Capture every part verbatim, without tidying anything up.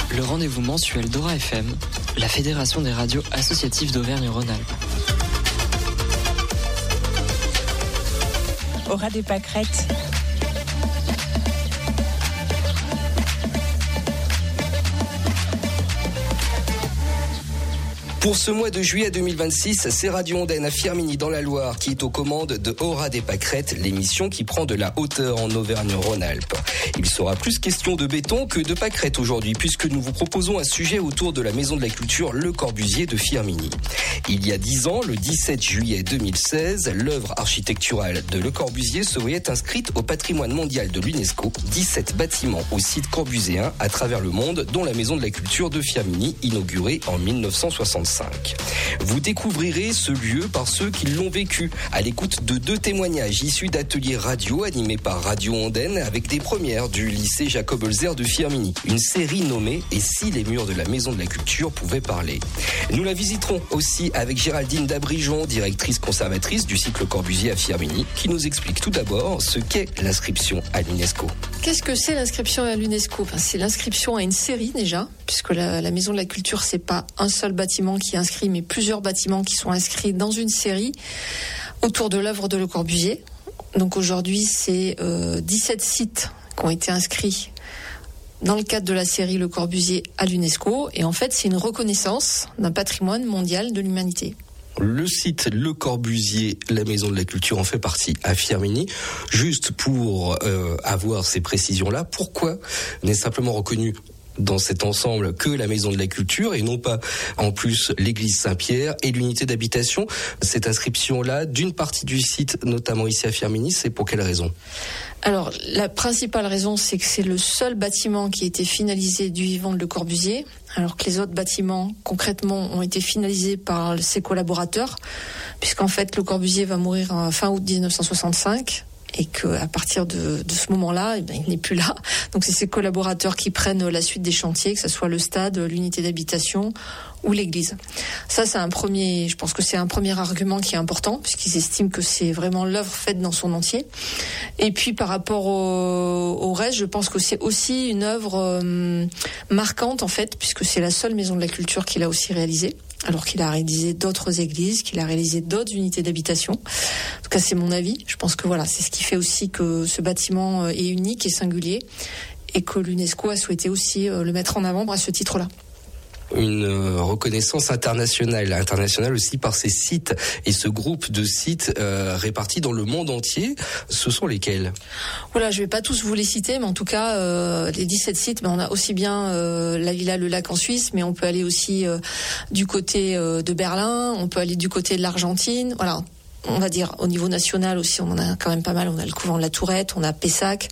Le rendez-vous mensuel d'Aura F M, la Fédération des radios associatives d'Auvergne-Rhône-Alpes. Aura des pâquerettes. Pour ce mois de juillet deux mille vingt-six, c'est Radio Ondaine à Firminy dans la Loire qui est aux commandes de Aura des pâquerettes, l'émission qui prend de la hauteur en Auvergne-Rhône-Alpes. Il sera plus question de béton que de pâquerettes aujourd'hui, puisque nous vous proposons un sujet autour de la Maison de la Culture Le Corbusier de Firminy. Il y a dix ans, le dix-sept juillet deux mille seize, l'œuvre architecturale de Le Corbusier se voyait inscrite au patrimoine mondial de l'UNESCO. dix-sept bâtiments au site corbuséen à travers le monde, dont la Maison de la Culture de Firminy, inaugurée en mille neuf cent soixante-cinq. Vous découvrirez ce lieu par ceux qui l'ont vécu, à l'écoute de deux témoignages issus d'ateliers radio animés par Radio Ondaine avec des premières du lycée Jacob Holzer de Firminy. Une série nommée « Et si les murs de la Maison de la Culture pouvaient parler ». Nous la visiterons aussi avec Géraldine Dabrijon, directrice conservatrice du site Le Corbusier à Firminy, qui nous explique tout d'abord ce qu'est l'inscription à l'UNESCO. Qu'est-ce que c'est l'inscription à l'UNESCO ? Enfin, c'est l'inscription à une série déjà, puisque la, la Maison de la Culture, c'est pas un seul bâtiment qui est inscrit, mais plusieurs bâtiments qui sont inscrits dans une série autour de l'œuvre de Le Corbusier. Donc aujourd'hui, c'est euh, dix-sept sites qui ont été inscrits dans le cadre de la série Le Corbusier à l'UNESCO. Et en fait, c'est une reconnaissance d'un patrimoine mondial de l'humanité. Le site Le Corbusier, la Maison de la Culture en fait partie à Firminy. Juste pour euh, avoir ces précisions-là, pourquoi n'est simplement reconnu dans cet ensemble que la Maison de la Culture et non pas en plus l'église Saint-Pierre et l'unité d'habitation? Cette inscription-là d'une partie du site, notamment ici à Firminy, c'est pour quelle raison? Alors, la principale raison, c'est que c'est le seul bâtiment qui a été finalisé du vivant de Le Corbusier, alors que les autres bâtiments, concrètement, ont été finalisés par ses collaborateurs, puisqu'en fait, Le Corbusier va mourir fin août dix-neuf cent soixante-cinq. Et qu'à partir de, de ce moment-là, eh bien, il n'est plus là. Donc c'est ses collaborateurs qui prennent la suite des chantiers, que ce soit le stade, l'unité d'habitation ou l'église. Ça, c'est un premier, je pense que c'est un premier argument qui est important, puisqu'ils estiment que c'est vraiment l'œuvre faite dans son entier. Et puis par rapport au, au reste, je pense que c'est aussi une œuvre euh, marquante en fait, puisque c'est la seule Maison de la Culture qu'il a aussi réalisée. Alors qu'il a réalisé d'autres églises, qu'il a réalisé d'autres unités d'habitation. En tout cas, c'est mon avis. Je pense que voilà, c'est ce qui fait aussi que ce bâtiment est unique et singulier et que l'UNESCO a souhaité aussi le mettre en avant à ce titre-là. Une reconnaissance internationale, internationale aussi par ces sites et ce groupe de sites euh, répartis dans le monde entier. Ce sont lesquels ? Voilà, je vais pas tous vous les citer, mais en tout cas, euh, les dix-sept sites, ben, on a aussi bien euh, la Villa Le Lac en Suisse, mais on peut aller aussi euh, du côté euh, de Berlin, on peut aller du côté de l'Argentine, voilà. On va dire au niveau national aussi, on en a quand même pas mal. On a le couvent de la Tourette, on a Pessac,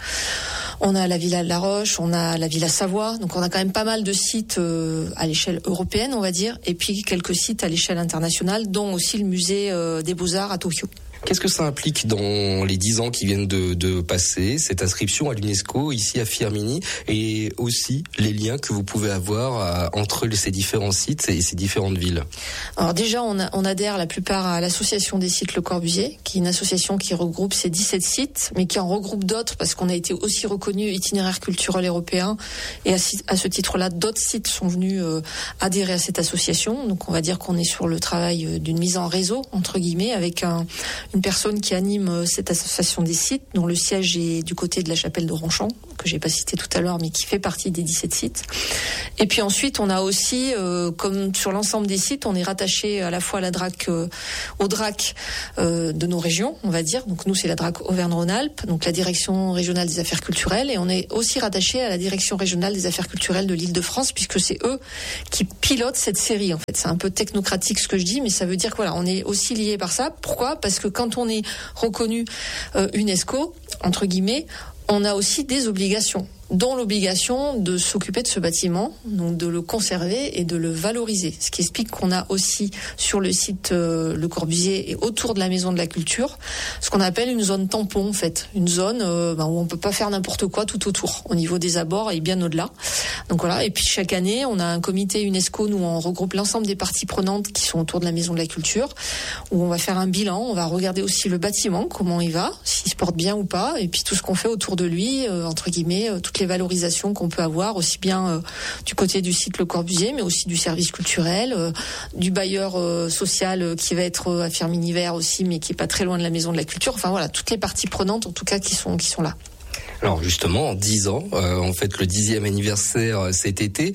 on a la Villa de la Roche, on a la Villa Savoie. Donc on a quand même pas mal de sites euh, à l'échelle européenne, on va dire, et puis quelques sites à l'échelle internationale, dont aussi le musée euh, des Beaux-Arts à Tokyo. Qu'est-ce que ça implique dans les dix ans qui viennent de, de passer, cette inscription à l'UNESCO ici à Firminy, et aussi les liens que vous pouvez avoir à, entre ces différents sites et ces différentes villes? Alors déjà, on, a, on adhère la plupart à l'association des sites Le Corbusier, qui est une association qui regroupe ces dix-sept sites, mais qui en regroupe d'autres parce qu'on a été aussi reconnu itinéraire culturel européen, et à, à ce titre-là, d'autres sites sont venus euh, adhérer à cette association. Donc on va dire qu'on est sur le travail d'une mise en réseau, entre guillemets, avec un une personne qui anime cette association des sites, dont le siège est du côté de la chapelle de Ronchamp, que j'ai pas cité tout à l'heure, mais qui fait partie des dix-sept sites. Et puis ensuite, on a aussi, euh, comme sur l'ensemble des sites, on est rattaché à la fois à la D R A C, euh, au D R A C euh, de nos régions, on va dire. Donc nous, c'est la D R A C Auvergne-Rhône-Alpes, donc la Direction régionale des affaires culturelles, et on est aussi rattaché à la Direction régionale des affaires culturelles de l'Île-de-France, puisque c'est eux qui pilotent cette série. En fait, c'est un peu technocratique ce que je dis, mais ça veut dire que voilà, on est aussi lié par ça. Pourquoi ? Parce que quand on est reconnu euh, UNESCO, entre guillemets, on a aussi des obligations, dont l'obligation de s'occuper de ce bâtiment, donc de le conserver et de le valoriser. Ce qui explique qu'on a aussi sur le site euh, Le Corbusier et autour de la Maison de la Culture, ce qu'on appelle une zone tampon en fait, une zone euh, ben, où on peut pas faire n'importe quoi tout autour, au niveau des abords et bien au-delà. Donc voilà. Et puis chaque année, on a un comité UNESCO, nous on regroupe l'ensemble des parties prenantes qui sont autour de la Maison de la Culture, où on va faire un bilan, on va regarder aussi le bâtiment, comment il va, s'il se porte bien ou pas, et puis tout ce qu'on fait autour de lui, euh, entre guillemets, euh, toutes les valorisations qu'on peut avoir, aussi bien euh, du côté du site Le Corbusier, mais aussi du service culturel, euh, du bailleur euh, social euh, qui va être euh, à Firminy-Vert aussi, mais qui est pas très loin de la Maison de la Culture. Enfin voilà, toutes les parties prenantes en tout cas qui sont qui sont là. Alors justement, en dix ans, euh, on fête le dixième anniversaire euh, cet été.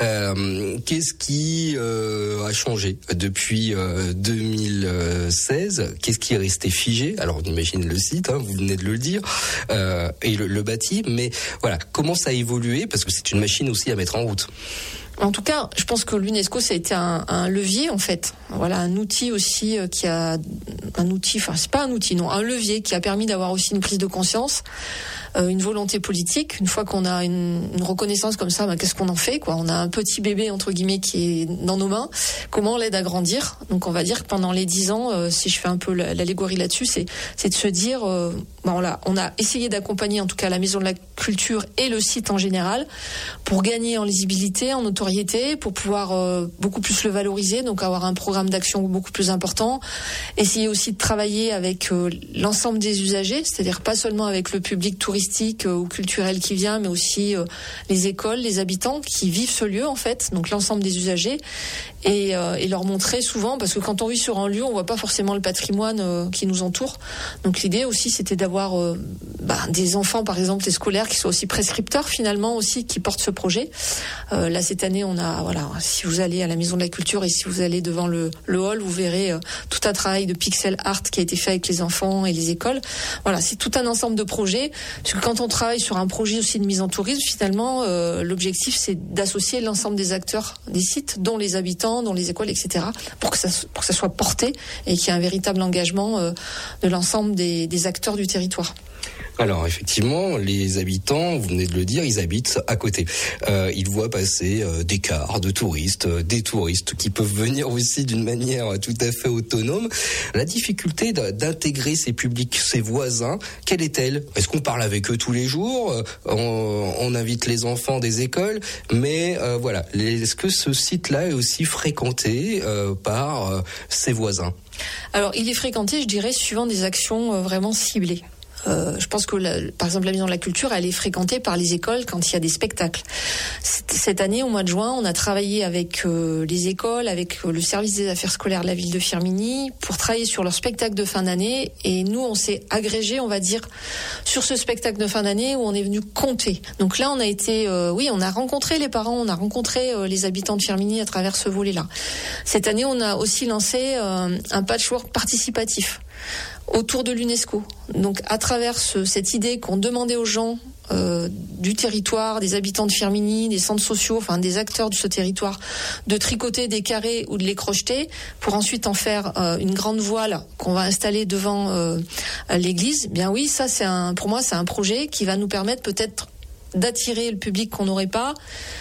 Euh, qu'est-ce qui euh, a changé depuis euh, deux mille seize? Qu'est-ce qui est resté figé? Alors on imagine le site, hein, vous venez de le dire, euh, et le, le bâti. Mais voilà, comment ça a évolué? Parce que c'est une machine aussi à mettre en route. En tout cas, je pense que l'UNESCO, ça a été un, un levier, en fait. Voilà, un outil aussi euh, qui a... Un outil, enfin, c'est pas un outil, non, un levier qui a permis d'avoir aussi une prise de conscience, euh, une volonté politique. Une fois qu'on a une, une reconnaissance comme ça, ben, qu'est-ce qu'on en fait, quoi? On a un petit bébé, entre guillemets, qui est dans nos mains. Comment on l'aide à grandir? Donc, on va dire que pendant les dix ans, euh, si je fais un peu l'allégorie là-dessus, c'est, c'est de se dire... Euh, ben, on, a, on a essayé d'accompagner, en tout cas, la Maison de la Culture et le site en général, pour gagner en lisibilité, en notoriété, pour pouvoir euh, beaucoup plus le valoriser, donc avoir un programme d'action beaucoup plus important. Essayer aussi de travailler avec euh, l'ensemble des usagers, c'est-à-dire pas seulement avec le public touristique euh, ou culturel qui vient, mais aussi euh, les écoles, les habitants qui vivent ce lieu en fait, donc l'ensemble des usagers, et, euh, et leur montrer souvent, parce que quand on vit sur un lieu, on voit pas forcément le patrimoine euh, qui nous entoure. Donc l'idée aussi, c'était d'avoir euh, bah, des enfants, par exemple, des scolaires, qui soient aussi prescripteurs finalement aussi, qui portent ce projet. Euh, là cette année, on a voilà, si vous allez à la Maison de la Culture et si vous allez devant le, le hall, vous verrez euh, tout un travail de pixel art qui a été fait avec les enfants et les écoles. Voilà, c'est tout un ensemble de projets. Parce que quand on travaille sur un projet aussi de mise en tourisme, finalement, euh, l'objectif c'est d'associer l'ensemble des acteurs des sites, dont les habitants, dont les écoles, et cetera, pour que ça, pour que ça soit porté et qu'il y ait un véritable engagement euh, de l'ensemble des, des acteurs du territoire. Alors effectivement, les habitants, vous venez de le dire, ils habitent à côté. Euh, ils voient passer euh, des cars de touristes, euh, des touristes qui peuvent venir aussi d'une manière tout à fait autonome. La difficulté d'intégrer ces publics, ces voisins, quelle est-elle? Est-ce qu'on parle avec eux tous les jours? on, on invite les enfants des écoles, mais euh, voilà, est-ce que ce site-là est aussi fréquenté euh, par euh, ses voisins? Alors il est fréquenté, je dirais, suivant des actions euh, vraiment ciblées. Euh, je pense que, la, par exemple, la Maison de la Culture, elle est fréquentée par les écoles quand il y a des spectacles. Cette année, au mois de juin, on a travaillé avec euh, les écoles, avec euh, le service des affaires scolaires de la ville de Firminy, pour travailler sur leur spectacle de fin d'année. Et nous, on s'est agrégé, on va dire, sur ce spectacle de fin d'année où on est venu compter. Donc là, on a été, euh, oui, on a rencontré les parents, on a rencontré euh, les habitants de Firminy à travers ce volet-là. Cette année, on a aussi lancé euh, un patchwork participatif autour de l'UNESCO. Donc à travers ce, cette idée qu'on demandait aux gens euh, du territoire, des habitants de Firminy, des centres sociaux, enfin des acteurs de ce territoire, de tricoter des carrés ou de les crocheter pour ensuite en faire euh, une grande voile qu'on va installer devant euh, l'église. Bien oui, ça c'est un, pour moi c'est un projet qui va nous permettre peut-être d'attirer le public qu'on n'aurait pas.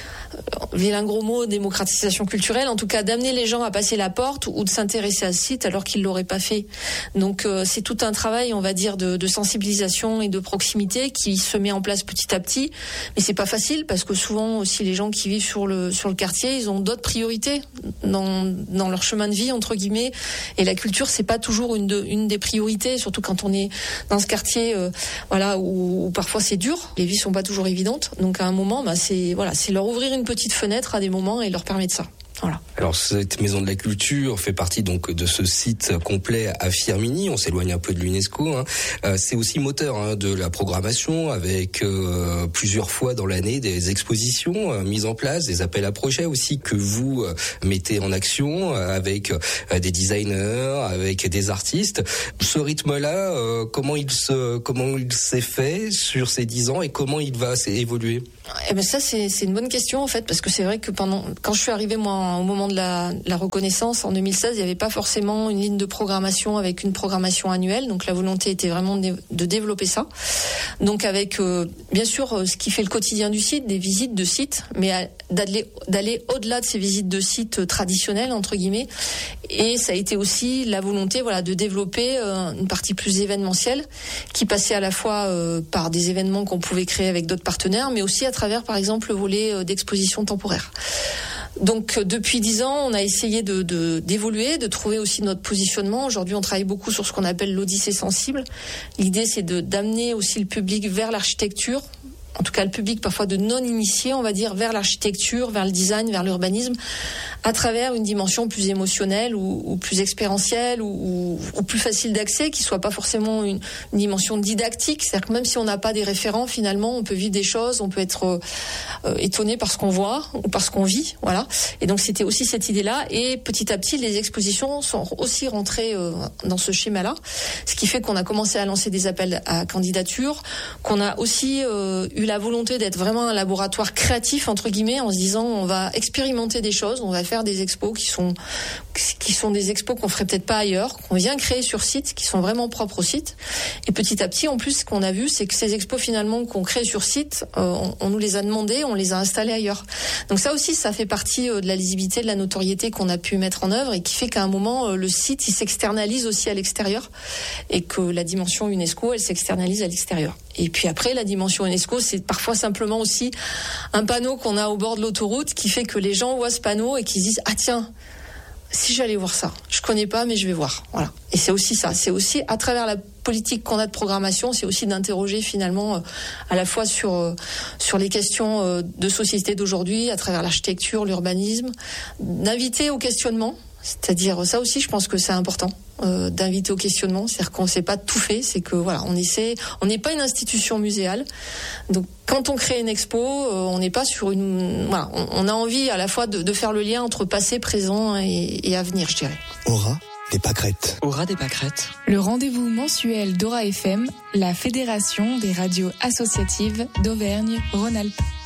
Vilain gros mot, démocratisation culturelle, en tout cas d'amener les gens à passer la porte ou de s'intéresser à ce site alors qu'ils l'auraient pas fait. Donc euh, c'est tout un travail, on va dire, de, de sensibilisation et de proximité qui se met en place petit à petit. Mais c'est pas facile parce que souvent aussi les gens qui vivent sur le sur le quartier, ils ont d'autres priorités dans dans leur chemin de vie entre guillemets. Et la culture c'est pas toujours une de, une des priorités, surtout quand on est dans ce quartier, euh, voilà où, où parfois c'est dur, les vies sont pas toujours évidentes. Donc à un moment, bah c'est voilà, c'est leur ouvrir une une petite fenêtre à des moments et leur permettre ça. Voilà. Alors cette Maison de la Culture fait partie donc de ce site complet à Firminy. On s'éloigne un peu de l'UNESCO. Hein. Euh, c'est aussi moteur hein, de la programmation avec euh, plusieurs fois dans l'année des expositions euh, mises en place, des appels à projets aussi que vous euh, mettez en action euh, avec euh, des designers, avec des artistes. Ce rythme-là, euh, comment il se, comment il s'est fait sur ces dix ans et comment il va évoluer? Eh ben ça c'est c'est une bonne question en fait parce que c'est vrai que pendant quand je suis arrivée moi quand, au moment de la, la reconnaissance en deux mille seize, il n'y avait pas forcément une ligne de programmation avec une programmation annuelle. Donc la volonté était vraiment de, de développer ça. Donc avec euh, bien sûr euh, ce qui fait le quotidien du site, des visites de sites, mais à, d'aller, d'aller au-delà de ces visites de sites euh, traditionnelles entre guillemets. Et ça a été aussi la volonté, voilà, de développer euh, une partie plus événementielle, qui passait à la fois euh, par des événements qu'on pouvait créer avec d'autres partenaires, mais aussi à travers, par exemple, le volet euh, d'exposition temporaire. Donc depuis dix ans, on a essayé de, de d'évoluer, de trouver aussi notre positionnement. Aujourd'hui, on travaille beaucoup sur ce qu'on appelle l'Odyssée sensible. L'idée, c'est de d'amener aussi le public vers l'architecture. En tout cas, le public parfois de non-initiés, on va dire, vers l'architecture, vers le design, vers l'urbanisme, à travers une dimension plus émotionnelle ou, ou plus expérientielle ou, ou, ou plus facile d'accès, qui soit pas forcément une, une dimension didactique. C'est-à-dire que même si on n'a pas des référents, finalement, on peut vivre des choses, on peut être euh, étonné par ce qu'on voit ou par ce qu'on vit, voilà. Et donc, c'était aussi cette idée-là. Et petit à petit, les expositions sont aussi rentrées euh, dans ce schéma-là, ce qui fait qu'on a commencé à lancer des appels à candidature, qu'on a aussi euh, eu la volonté d'être vraiment un laboratoire créatif entre guillemets, en se disant on va expérimenter des choses, on va faire des expos qui sont qui sont des expos qu'on ferait peut-être pas ailleurs, qu'on vient créer sur site, qui sont vraiment propres au site. Et petit à petit, en plus, ce qu'on a vu, c'est que ces expos finalement qu'on crée sur site, euh, on, on nous les a demandés, on les a installés ailleurs. Donc ça aussi, ça fait partie euh, de la lisibilité, de la notoriété qu'on a pu mettre en œuvre et qui fait qu'à un moment, euh, le site, il s'externalise aussi à l'extérieur et que la dimension UNESCO, elle s'externalise à l'extérieur. Et puis après, la dimension UNESCO, c'est parfois simplement aussi un panneau qu'on a au bord de l'autoroute qui fait que les gens voient ce panneau et qui se disent « Ah tiens, si j'allais voir ça, je connais pas mais je vais voir ». Voilà. Et c'est aussi ça, c'est aussi à travers la politique qu'on a de programmation, c'est aussi d'interroger finalement euh, à la fois sur euh, sur les questions euh, de société d'aujourd'hui, à travers l'architecture, l'urbanisme, d'inviter au questionnement. C'est-à-dire, ça aussi, je pense que c'est important euh, d'inviter au questionnement. C'est-à-dire qu'on ne sait pas tout fait. C'est que voilà, on essaie. On n'est pas une institution muséale. Donc, quand on crée une expo, euh, on n'est pas sur une. Voilà, on, on a envie à la fois de, de faire le lien entre passé, présent et, et avenir, je dirais. Aura des pâquerettes. Aura des pâquerettes. Le rendez-vous mensuel d'Aura F M, la fédération des radios associatives d'Auvergne-Rhône-Alpes.